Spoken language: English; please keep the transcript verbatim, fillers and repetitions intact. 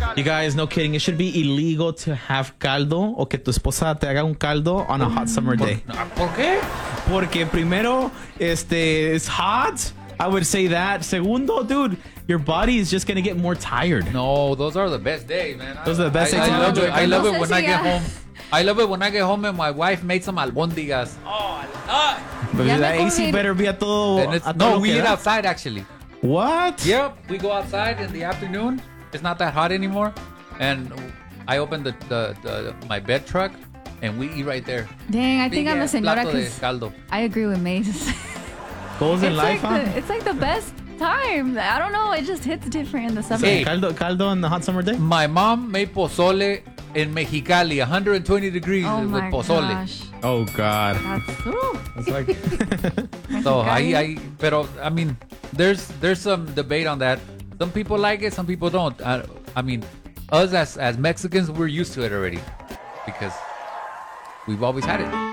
You guys, no kidding. It should be illegal to have caldo o que tu esposa te haga un caldo on a hot summer day. ¿Por qué? Porque primero, este, it's hot. I would say that. Segundo, dude, your body is just gonna get more tired. No, those are the best days, man. Those are the best I, days I, to love enjoy it. I love it caldo. when I get Yeah. home. I love it when I get home and my wife made some albóndigas. Oh, I But Ya me that A C comí. better be a todo. love it. a todo No, lo we que eat da. outside actually. What? Yep, we go outside in the afternoon. It's not that hot anymore, and I open the, the, the my bed truck, and we eat right there. Dang, I think Big I'm a ass señora plato de because caldo. I agree with Mace. Goals in It's life, like, huh? the, it's like the best time. I don't know. It just hits different in the summer. Hey. Caldo, caldo in the hot summer day? My mom made pozole in Mexicali, one hundred twenty degrees Oh with my pozole. gosh. Oh, God. That's ooh. It's like, So I, Mexicali. I, pero I mean, there's there's some debate on that. Some people like it, some people don't. I, I mean, us as as Mexicans, we're used to it already because we've always had it.